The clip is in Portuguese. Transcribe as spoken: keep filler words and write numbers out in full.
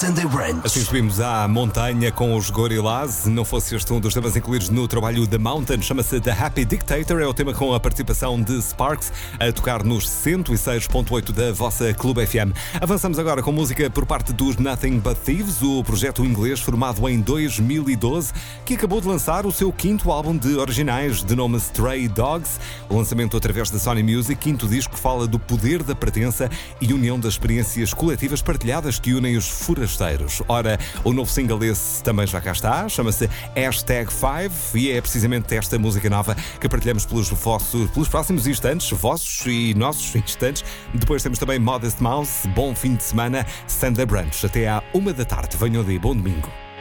Sunday Brunch. Assim subimos à montanha com os Gorillaz. Não fosse este um dos temas incluídos no trabalho The Mountain, chama-se The Happy Dictator. É o tema com a participação de Sparks a tocar nos cento e seis ponto oito da vossa Clube F M. Avançamos agora com música por parte dos Nothing But Thieves, o projeto inglês formado em dois mil e doze, que acabou de lançar o seu quinto álbum de originais, de nome Stray Dogs. O lançamento através da Sony Music, quinto disco, fala do poder da pertença e união das experiências coletivas partilhadas que unem os forasteiros. Ora, o novo single desse também já cá está, chama-se Hashtag cinco e é precisamente esta música nova que partilhamos pelos, vossos, pelos próximos instantes, vossos e nossos instantes. Depois temos também Modest Mouse. Bom fim de semana, Sunday Brunch. Até à uma da tarde. Venham de bom domingo.